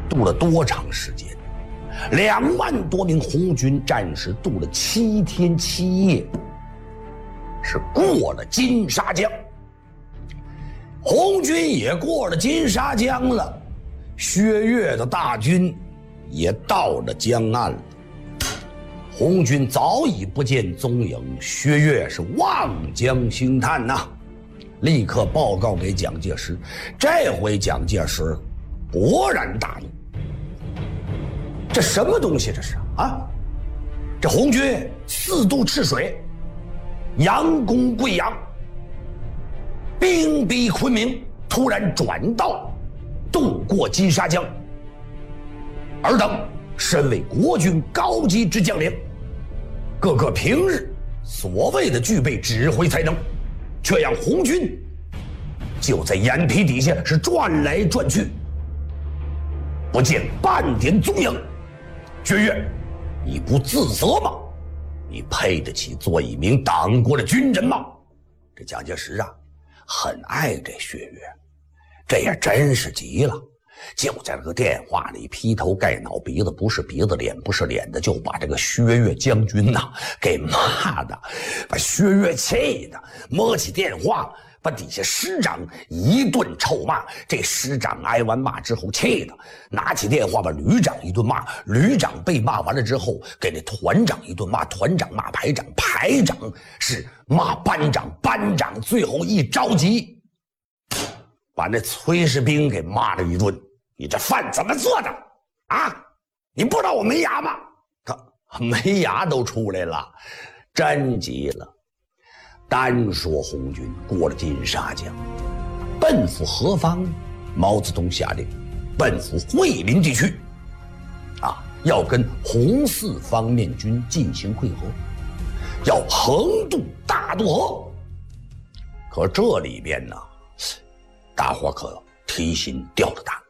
渡了多长时间？2万多名红军战士渡了7天7夜，是过了金沙江。红军也过了金沙江了，薛岳的大军也到了江岸了。红军早已不见踪影，薛岳是望江兴叹呐，立刻报告给蒋介石。这回蒋介石勃然大怒，这什么东西这是啊？这红军4渡赤水，佯攻贵阳，兵逼昆明，突然转道渡过金沙江。尔等身为国军高级之将领，个个平日所谓的具备指挥才能，却让红军就在眼皮底下是转来转去，不见半点踪影。薛岳，你不自责吗？你配得起做一名党国的军人吗？这蒋介石啊，很爱这薛岳，这也真是急了，就在这个电话里劈头盖脑，鼻子不是鼻子，脸不是脸的，就把这个薛岳将军呐给骂的，把薛岳气的，摸起电话把底下师长一顿臭骂。这师长挨完骂之后气的，拿起电话把旅长一顿骂。旅长被骂完了之后，给那团长一顿骂，团长骂排长，排长是骂班长，班长最后一着急，把那炊事兵给骂了一顿。你这饭怎么做的啊？你不知道我没牙吗？他没牙都出来了，真急了。单说红军过了金沙江，奔赴何方？毛泽东下令奔赴桂林地区，要跟红四方面军进行会合，要横渡大渡河。可这里边呢，大伙可提心吊着胆。